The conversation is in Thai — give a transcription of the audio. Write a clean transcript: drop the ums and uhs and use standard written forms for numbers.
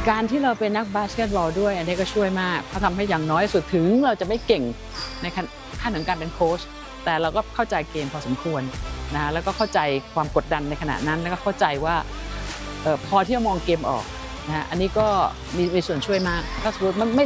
การที่เราเป็นนักบาสเกตบอลด้วยอันนี้ก็ช่วยมากเขาทำให้อย่างน้อยสุดถึงเราจะไม่เก่งในขั้นของการเป็นโค้ชแต่เราก็เข้าใจเกมพอสมควรนะแล้วก็เข้าใจความกดดันในขณะนั้นแล้วก็เข้าใจว่าพอที่จะมองเกมออกนะอันนี้ก็มีส่วนช่วยมากถ้าสมมติมันไม่